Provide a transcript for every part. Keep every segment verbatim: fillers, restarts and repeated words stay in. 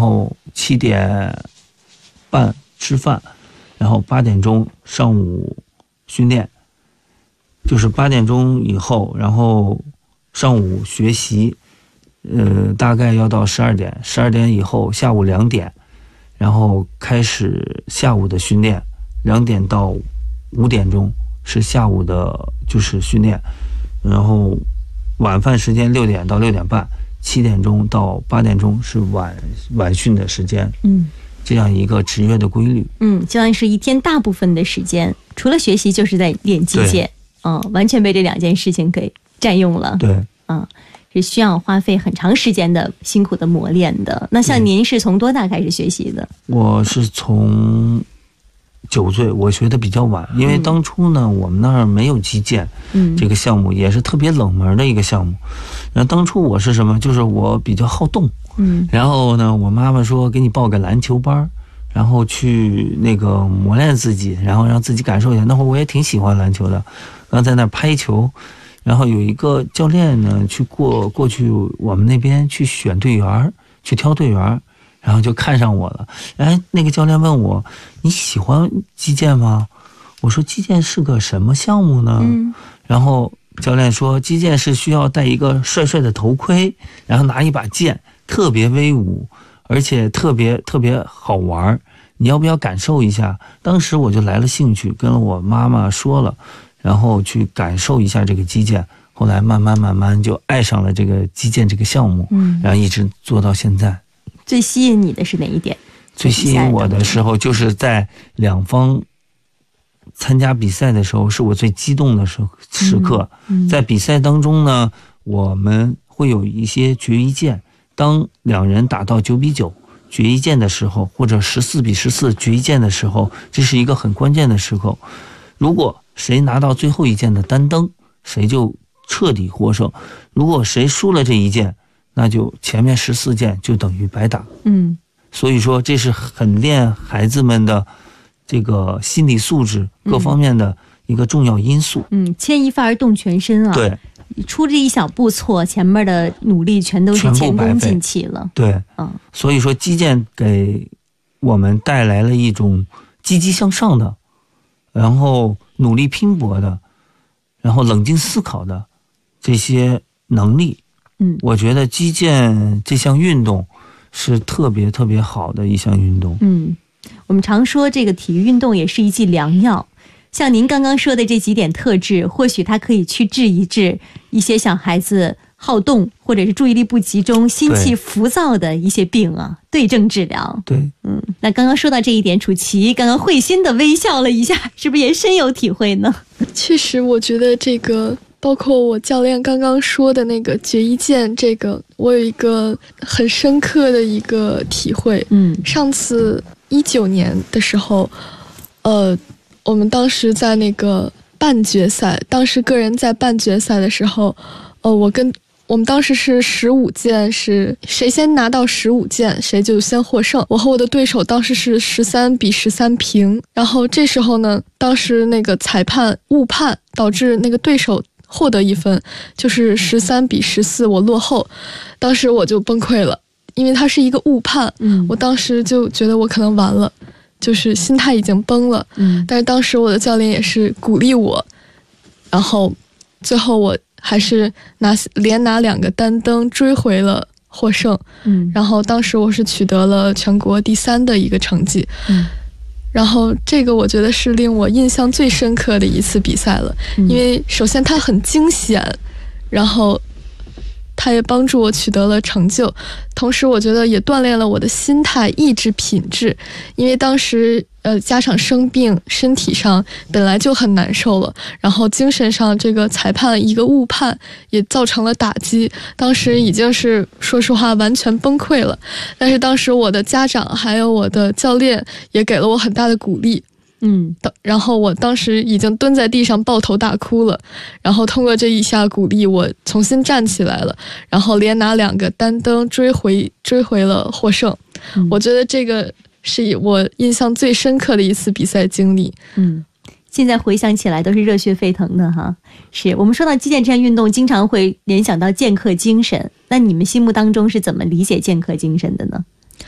后七点半吃饭，然后八点钟上午训练，就是八点钟以后，然后上午学习，呃，大概要到十二点，十二点以后下午两点，然后开始下午的训练，两点到五点钟是下午的就是训练，然后晚饭时间六点到六点半，七点钟到八点钟是晚晚训的时间。嗯，这样一个职业的规律。 嗯，相当于是一天大部分的时间，除了学习就是在练击剑。嗯，完全被这两件事情给占用了。 对， 嗯，是需要花费很长时间的辛苦的磨练的。那像您是从多大开始学习的？ 我是从九岁，我学的比较晚，因为当初呢，我们那儿没有击剑，嗯，这个项目也是特别冷门的一个项目。然后当初我是什么？就是我比较好动，嗯，然后呢，我妈妈说给你报个篮球班，然后去那个磨练自己，然后让自己感受一下。那会儿我也挺喜欢篮球的，刚在那拍球，然后有一个教练呢，去过过去我们那边去选队员，去挑队员。然后就看上我了，哎，那个教练问我，你喜欢击剑吗？我说击剑是个什么项目呢？嗯，然后教练说，击剑是需要戴一个帅帅的头盔，然后拿一把剑，特别威武，而且特别特别好玩，你要不要感受一下？当时我就来了兴趣，跟了我妈妈说了，然后去感受一下这个击剑，后来慢慢慢慢就爱上了这个击剑这个项目，嗯，然后一直做到现在。 最吸引你的是哪一点？ 最吸引我的时候，就是在两方参加比赛的时候，是我最激动的时时刻。嗯嗯、在比赛当中呢，我们会有一些决一剑，当两人打到九比九决一剑的时候，或者十四比十四决一剑的时候，这是一个很关键的时刻。如果谁拿到最后一剑的单登，谁就彻底获胜；如果谁输了这一剑，那就前面十四剑就等于白打。嗯，所以说这是很练孩子们的这个心理素质各方面的一个重要因素。 嗯，牵一发而动全身啊。 对， 出这一小步错，前面的努力全都是前功尽弃了。 对，嗯，所以说击剑给我们带来了一种积极向上的，然后努力拼搏的，然后冷静思考的这些能力。嗯，我觉得击剑这项运动是特别特别好的一项运动。 嗯，我们常说这个体育运动也是一剂良药，像您刚刚说的这几点特质，或许它可以去治一治一些小孩子好动或者是注意力不集中、心气浮躁的一些病啊，对症治疗。 对， 嗯，那刚刚说到这一点，楚琪刚刚会心的微笑了一下，是不是也深有体会呢？ 确实，我觉得这个。包括我教练刚刚说的那个决一剑，这个我有一个很深刻的一个体会。嗯，上次一九年的时候，呃，我们当时在那个半决赛，当时个人在半决赛的时候，呃，我跟我们当时是十五剑，是谁先拿到十五剑，谁就先获胜。我和我的对手当时是十三比十三平，然后这时候呢，当时那个裁判误判，导致那个对手获得一分，就是十三比十四，我落后，当时我就崩溃了，因为它是一个误判，嗯，我当时就觉得我可能完了，就是心态已经崩了，嗯，但是当时我的教练也是鼓励我，然后最后我还是拿连拿两个单登追回了获胜，嗯，然后当时我是取得了全国第三的一个成绩，嗯。然后这个我觉得是令我印象最深刻的一次比赛了，嗯，因为首先它很惊险，然后它也帮助我取得了成就，同时我觉得也锻炼了我的心态、意志品质，因为当时呃加上生病，身体上本来就很难受了，然后精神上这个裁判一个误判也造成了打击，当时已经是说实话完全崩溃了，但是当时我的家长还有我的教练也给了我很大的鼓励。嗯，然后我当时已经蹲在地上抱头大哭了，然后通过这一下鼓励，我重新站起来了，然后连拿两个单登追回追回了获胜，嗯，我觉得这个是我印象最深刻的一次比赛经历。 嗯，现在回想起来都是热血沸腾的哈。是我们说到击剑这项运动，经常会联想到剑客精神，那你们心目当中是怎么理解剑客精神的呢？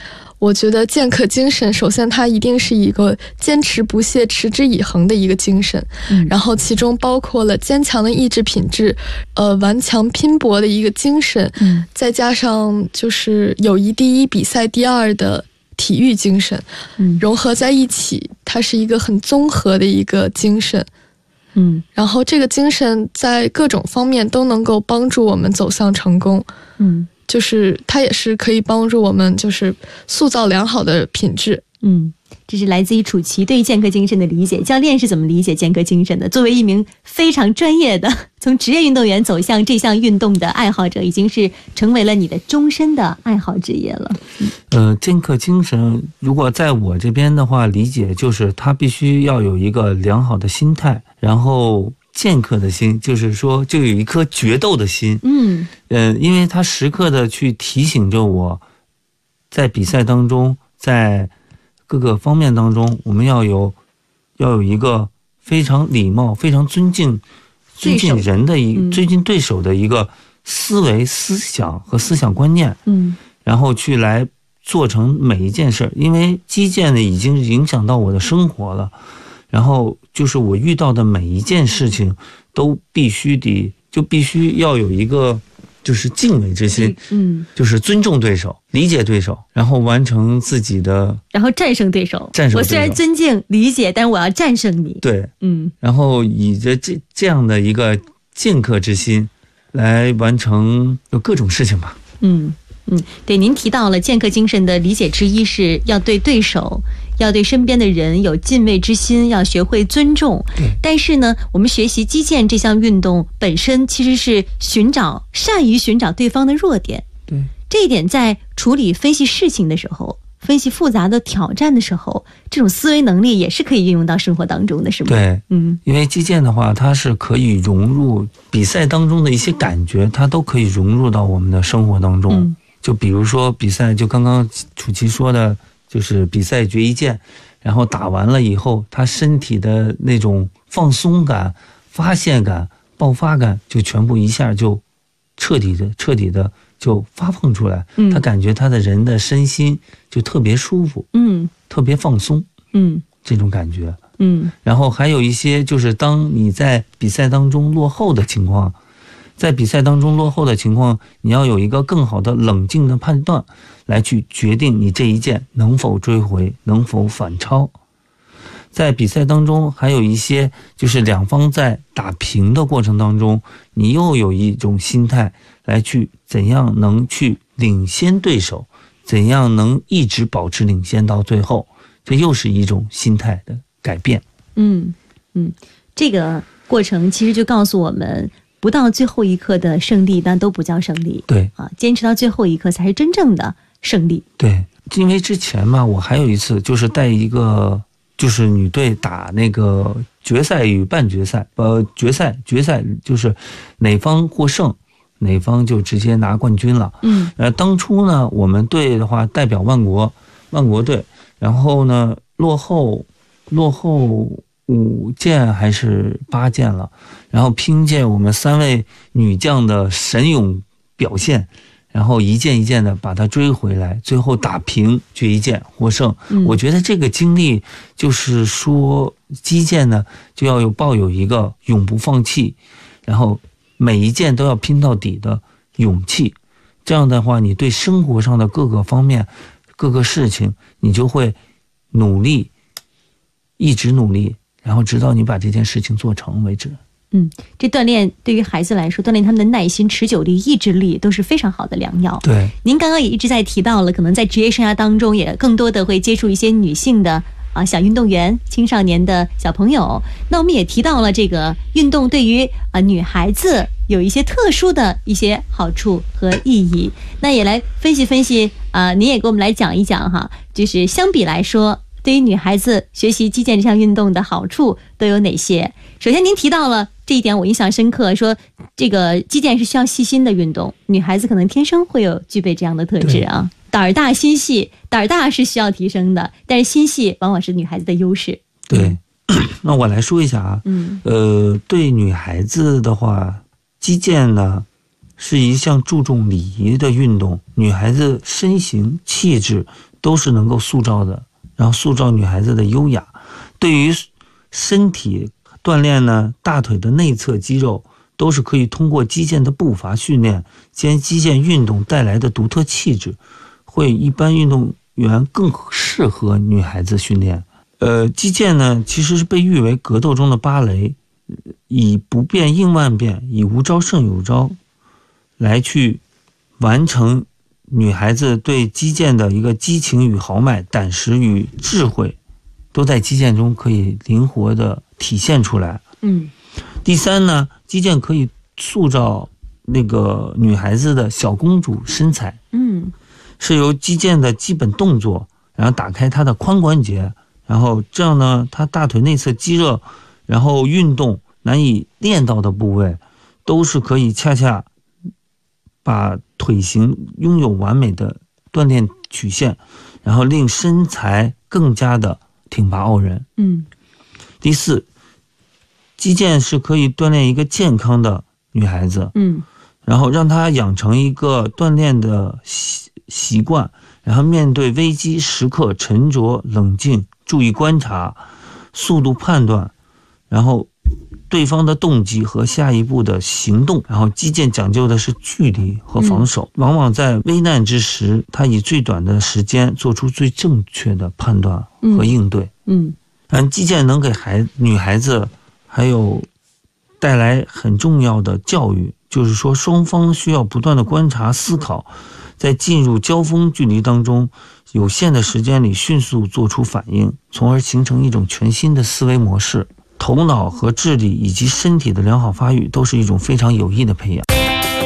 我觉得剑客精神，首先它一定是一个坚持不懈、持之以恒的一个精神，嗯、然后其中包括了坚强的意志品质，呃，顽强拼搏的一个精神，嗯、再加上就是友谊第一、比赛第二的体育精神，嗯、融合在一起，它是一个很综合的一个精神。嗯，然后这个精神在各种方面都能够帮助我们走向成功。嗯。就是它也是可以帮助我们，就是塑造良好的品质。 嗯，这是来自于楚奇对于剑客精神的理解。教练是怎么理解剑客精神的？作为一名非常专业的从职业运动员走向这项运动的爱好者，已经是成为了你的终身的爱好职业了。 嗯、呃，剑客精神如果在我这边的话，理解就是他必须要有一个良好的心态，然后剑客的心，就是说就有一颗决斗的心。嗯，呃，因为他时刻的去提醒着我，在比赛当中，在各个方面当中，我们要有要有一个非常礼貌、非常尊敬尊敬人的一尊敬对手的一个思维、思想和思想观念。嗯，然后去来做成每一件事，因为击剑呢已经影响到我的生活了。然后就是我遇到的每一件事情都必须得就必须要有一个就是敬畏之心，嗯，就是尊重对手，理解对手，然后完成自己的， 然后战胜对手。战胜对手。我虽然尊敬理解，但我要战胜你。 对，嗯，然后以着这这样的一个剑客之心来完成有各种事情吧。 嗯嗯，对，您提到了剑客精神的理解之一是要对对手。要对身边的人有敬畏之心，要学会尊重。但是呢，我们学习击剑这项运动本身其实是寻找善于寻找对方的弱点。对，这一点在处理分析事情的时候，分析复杂的挑战的时候，这种思维能力也是可以运用到生活当中的，是吗？ 对，嗯，因为击剑的话，它是可以融入比赛当中的一些感觉，它都可以融入到我们的生活当中。嗯、就比如说比赛，就刚刚楚奇说的。就是比赛决一剑，然后打完了以后，他身体的那种放松感、发泄感、爆发感，就全部一下就彻底的、彻底的就发放出来。嗯，他感觉他的人的身心就特别舒服，嗯，特别放松，嗯，这种感觉，嗯。然后还有一些就是当你在比赛当中落后的情况，在比赛当中落后的情况，你要有一个更好的冷静的判断。来去决定你这一剑能否追回，能否反超。在比赛当中还有一些就是两方在打平的过程当中，你又有一种心态来去怎样能去领先对手，怎样能一直保持领先到最后，这又是一种心态的改变。 嗯嗯，这个过程其实就告诉我们，不到最后一刻的胜利那都不叫胜利。 对啊，坚持到最后一刻才是真正的胜利。 对，因为之前嘛，我还有一次就是带一个就是女队打那个决赛与半决赛，呃，决赛决赛就是哪方获胜，哪方就直接拿冠军了。嗯，呃，当初呢，我们队的话代表万国万国队，然后呢落后落后五件还是八件了，然后凭借我们三位女将的神勇表现。然后一件一件的把它追回来，最后打平决一剑获胜。嗯、我觉得这个经历就是说，击剑呢就要有抱有一个永不放弃，然后每一件都要拼到底的勇气。这样的话，你对生活上的各个方面、各个事情，你就会努力，一直努力，然后直到你把这件事情做成为止。 嗯，这锻炼对于孩子来说，锻炼他们的耐心、持久力、意志力都是非常好的良药。 对， 您刚刚也一直在提到了，可能在职业生涯当中，也更多的会接触一些女性的啊小运动员、青少年的小朋友。那我们也提到了这个运动对于啊女孩子有一些特殊的一些好处和意义。那也来分析分析啊，您也给我们来讲一讲哈，就是相比来说，对于女孩子学习击剑这项运动的好处都有哪些？首先，您提到了这一点，我印象深刻，说这个击剑是需要细心的运动，女孩子可能天生会有具备这样的特质啊，胆儿大心细，胆儿大是需要提升的，但是心细往往是女孩子的优势。 对，那我来说一下啊，嗯，呃，对女孩子的话，击剑呢是一项注重礼仪的运动，女孩子身形气质都是能够塑造的，然后塑造女孩子的优雅。对于身体锻炼呢，大腿的内侧肌肉都是可以通过击剑的步伐训练兼击剑运动带来的独特气质，会一般运动员更适合女孩子训练。呃，击剑呢其实是被誉为格斗中的芭蕾，以不变应万变，以无招胜有招来去完成女孩子对击剑的一个激情与豪迈、胆识与智慧，都在击剑中可以灵活的体现出来。 嗯， 第三呢，击剑可以塑造那个女孩子的小公主身材。 嗯， 是由击剑的基本动作，然后打开她的髋关节，然后这样呢，她大腿内侧肌肉，然后运动难以练到的部位，都是可以恰恰把腿型拥有完美的锻炼曲线，然后令身材更加的挺拔傲人。 嗯， 第四，击剑是可以锻炼一个健康的女孩子。 嗯， 然后让她养成一个锻炼的习习惯，然后面对危机时刻沉着冷静，注意观察，速度判断，然后对方的动机和下一步的行动。然后击剑讲究的是距离和防守，嗯、往往在危难之时，他以最短的时间做出最正确的判断和应对。 嗯， 嗯，击剑能给孩女孩子还有带来很重要的教育，就是说双方需要不断的观察思考，在进入交锋距离当中有限的时间里迅速做出反应，从而形成一种全新的思维模式。头脑和智力以及身体的良好发育都是一种非常有益的培养。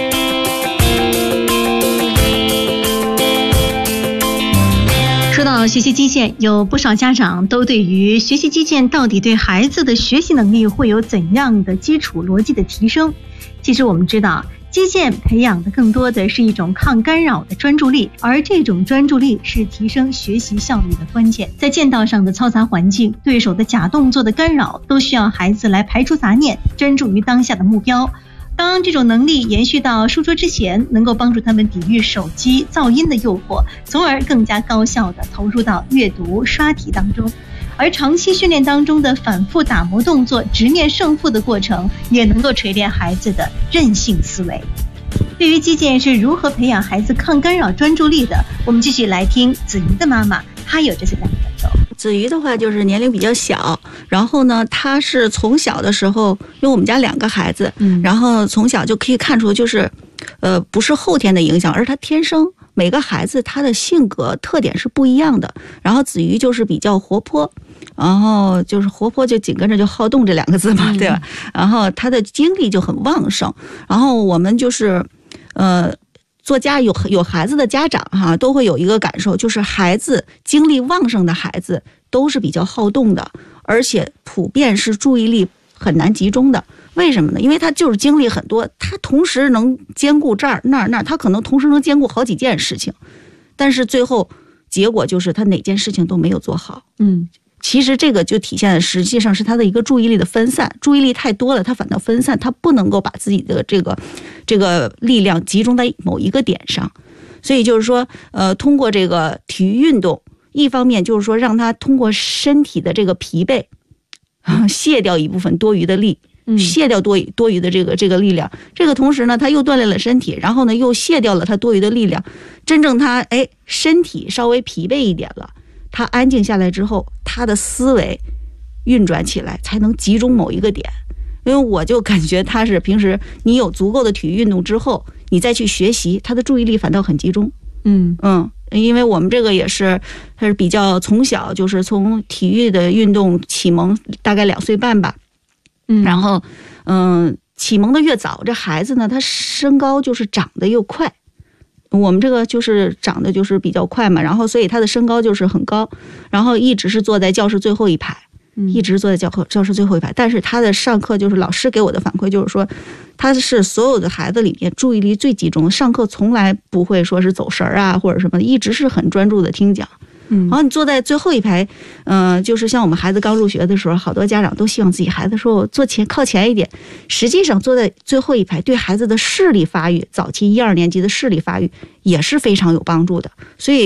说到学习击剑，有不少家长都对于学习击剑到底对孩子的学习能力会有怎样的基础逻辑的提升。其实我们知道，击剑培养的更多的是一种抗干扰的专注力，而这种专注力是提升学习效率的关键。在剑道上的嘈杂环境、对手的假动作的干扰，都需要孩子来排除杂念，专注于当下的目标。当这种能力延续到书桌之前，能够帮助他们抵御手机噪音的诱惑，从而更加高效地投入到阅读刷题当中。而长期训练当中的反复打磨动作、直面胜负的过程，也能够锤炼孩子的韧性思维。对于击剑是如何培养孩子抗干扰专注力的，我们继续来听子瑜的妈妈，她有这些感受。 子瑜的话就是年龄比较小，然后呢，她是从小的时候，因为我们家两个孩子，嗯，然后从小就可以看出，就是，呃，不是后天的影响，而是他天生。每个孩子他的性格特点是不一样的，然后子瑜就是比较活泼，然后就是活泼就紧跟着就好动这两个字嘛，对吧？然后他的精力就很旺盛，然后我们就是，呃。做家有有孩子的家长哈，都会有一个感受，就是孩子精力旺盛的孩子都是比较好动的，而且普遍是注意力很难集中的。为什么呢？因为他就是精力很多，他同时能兼顾这儿那儿那儿，他可能同时能兼顾好几件事情，但是最后结果就是他哪件事情都没有做好。嗯。其实这个就体现的实际上是他的一个注意力的分散，注意力太多了，他反倒分散，他不能够把自己的这个这个力量集中在某一个点上。所以就是说，呃，通过这个体育运动，一方面就是说让他通过身体的这个疲惫，啊，卸掉一部分多余的力，卸掉多余多余的这个这个力量。这个同时呢，他又锻炼了身体，然后呢又卸掉了他多余的力量。真正他哎身体稍微疲惫一点了。他安静下来之后，他的思维运转起来才能集中某一个点。因为我就感觉他是平时你有足够的体育运动之后，你再去学习，他的注意力反倒很集中。嗯嗯，因为我们这个也是，他是比较从小就是从体育的运动启蒙，大概两岁半吧。嗯，然后嗯，启蒙的越早，这孩子呢，他身高就是长得又快。我们这个就是长得就是比较快嘛，然后所以他的身高就是很高，然后一直是坐在教室最后一排，一直坐在教课教室最后一排。但是他的上课就是老师给我的反馈就是说，他是所有的孩子里面注意力最集中，上课从来不会说是走神儿啊或者什么的，一直是很专注的听讲。嗯，然后你坐在最后一排，嗯、呃，就是像我们孩子刚入学的时候，好多家长都希望自己孩子说我坐前靠前一点。实际上坐在最后一排，对孩子的视力发育，早期一二年级的视力发育也是非常有帮助的。所以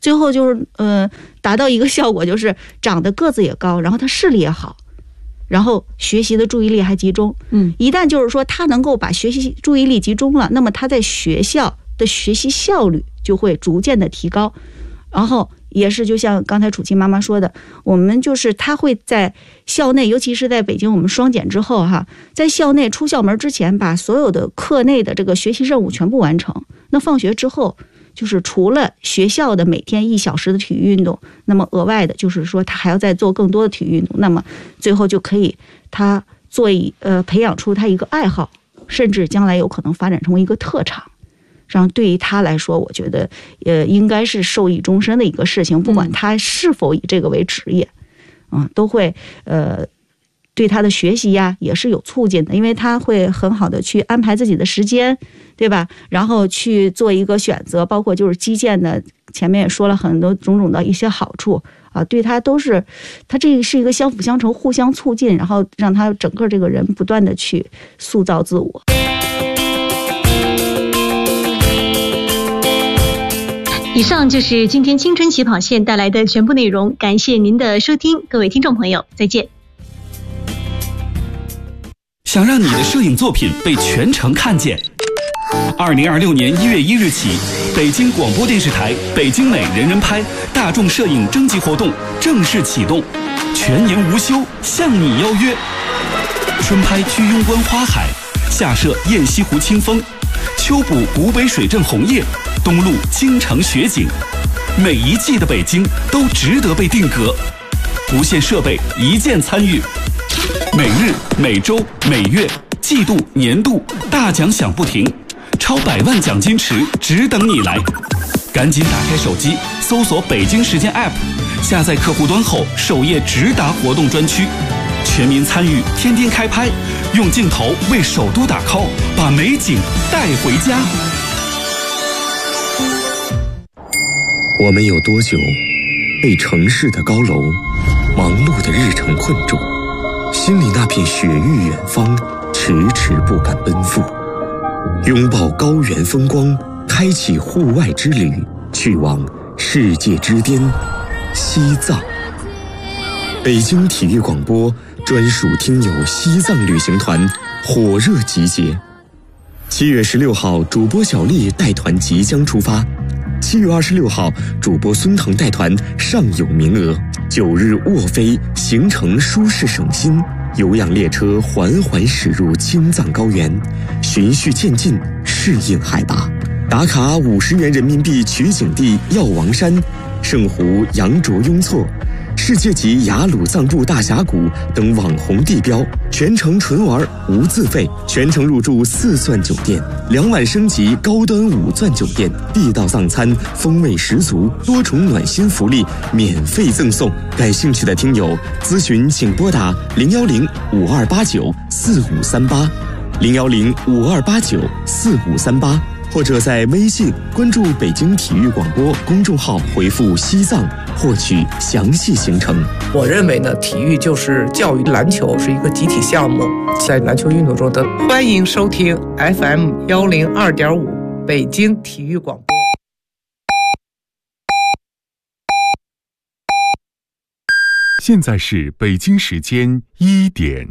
最后就是呃达到一个效果，就是长得个子也高，然后他视力也好，然后学习的注意力还集中。嗯，一旦就是说他能够把学习注意力集中了，那么他在学校的学习效率就会逐渐的提高。然后也是就像刚才楚琪妈妈说的，我们就是他会在校内，尤其是在北京我们双减之后哈，在校内出校门之前把所有的课内的这个学习任务全部完成。那放学之后就是除了学校的每天一小时的体育运动，那么额外的就是说他还要再做更多的体育运动，那么最后就可以他做一呃培养出他一个爱好，甚至将来有可能发展成为一个特长。这样对于他来说，我觉得呃应该是受益终身的一个事情，不管他是否以这个为职业，嗯，都会呃对他的学习呀也是有促进的，因为他会很好的去安排自己的时间，对吧？然后去做一个选择，包括就是击剑的，前面也说了很多种种的一些好处啊，对他都是，他这是一个相辅相成、互相促进，然后让他整个这个人不断的去塑造自我。 以上就是今天青春起跑线带来的全部内容，感谢您的收听，各位听众朋友，再见。 想让你的摄影作品被全城看见，二零二六年一月一日起，北京广播电视台北京美人人拍大众摄影征集活动正式启动，全年无休，向你邀约。春拍居庸关花海，夏摄雁西湖清风，秋捕古北水镇红叶，冬露京城雪景，每一季的北京都值得被定格。无线设备一键参与，每日、每周、每月、季度、年度大奖响不停，超百万奖金池只等你来。赶紧打开手机，搜索北京时间 App， 下载客户端后，首页直达活动专区，全民参与，天天开拍，用镜头为首都打 call， 把美景带回家。 我们有多久被城市的高楼、忙碌的日程困住，心里那片雪域远方迟迟不敢奔赴？拥抱高原风光，开启户外之旅，去往世界之巅西藏。北京体育广播专属听友西藏旅行团火热集结，七月十六号主播小丽带团即将出发，七月二十六号主播孙腾带团尚有名额，九日卧飞，行程舒适省心，有氧列车缓缓驶入青藏高原，循序渐进，适应海拔，打卡五十元人民币取景地药王山、圣湖羊卓雍措、世界级雅鲁藏布大峡谷等网红地标，全程纯玩无自费，全程入住四钻酒店，两晚升级高端五钻酒店，地道藏餐风味十足，多重暖心福利免费赠送。感兴趣的听友咨询请拨打零幺零五二八九四五三八，零幺零五二八九四五三八。或者在微信关注北京体育广播公众号，回复西藏获取详细行程。 我认为呢，体育就是教育，篮球是一个集体项目，在篮球运动中的。欢迎收听 F M 幺零二点五北京体育广播。 现在是北京时间一点。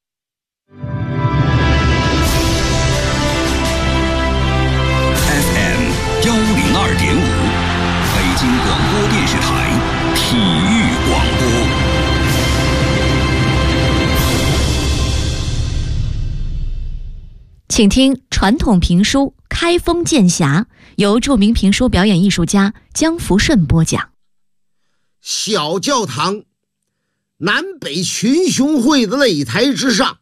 幺零二点五，北京广播电视台体育广播。请听传统评书《开封剑侠》，由著名评书表演艺术家江福顺播讲。 小教堂，南北群雄会的擂台之上，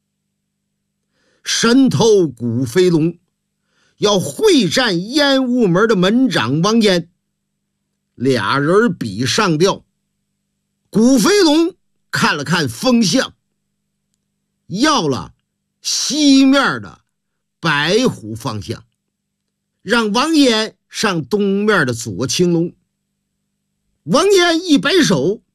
神头古飞龙要会战烟雾门的门长王岩，俩人比上吊。古飞龙看了看风向，要了西面的白虎方向，让王岩上东面的左青龙。王岩一摆手，